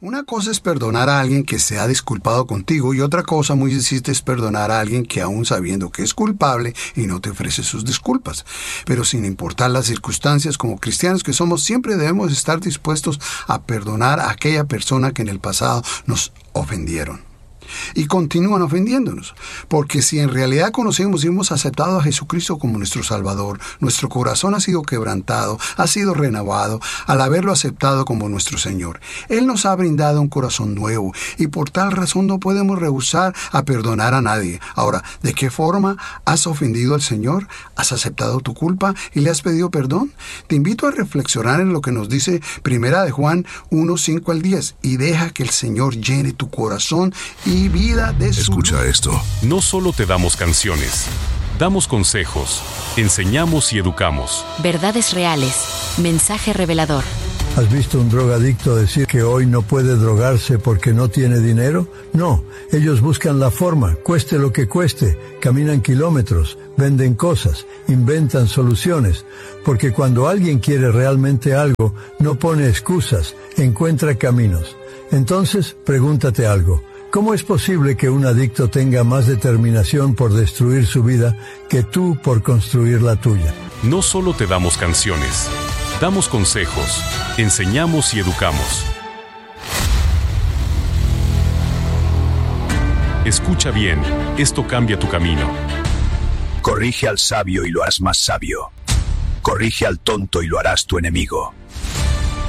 Una cosa es perdonar a alguien que se ha disculpado contigo y otra cosa muy distinta es perdonar a alguien que aún sabiendo que es culpable y no te ofrece sus disculpas. Pero sin importar las circunstancias, como cristianos que somos, siempre debemos estar dispuestos a perdonar a aquella persona que en el pasado nos ofendieron. Y continúan ofendiéndonos, porque si en realidad conocemos y hemos aceptado a Jesucristo como nuestro Salvador, nuestro corazón ha sido quebrantado, ha sido renovado al haberlo aceptado como nuestro Señor. Él nos ha brindado un corazón nuevo y por tal razón no podemos rehusar a perdonar a nadie. Ahora, ¿de qué forma has ofendido al Señor? ¿Has aceptado tu culpa y le has pedido perdón? Te invito a reflexionar en lo que nos dice 1 de Juan 1, 5 al 10 y deja que el Señor llene tu corazón y vida de su... Escucha esto. No solo te damos canciones, damos consejos, enseñamos y educamos. Verdades reales. Mensaje revelador. ¿Has visto un drogadicto decir que hoy no puede drogarse porque no tiene dinero? No, ellos buscan la forma, cueste lo que cueste, caminan kilómetros, venden cosas, inventan soluciones, porque cuando alguien quiere realmente algo, no pone excusas, encuentra caminos. Entonces, pregúntate algo. ¿Cómo es posible que un adicto tenga más determinación por destruir su vida que tú por construir la tuya? No solo te damos canciones, damos consejos, enseñamos y educamos. Escucha bien, esto cambia tu camino. Corrige al sabio y lo harás más sabio. Corrige al tonto y lo harás tu enemigo.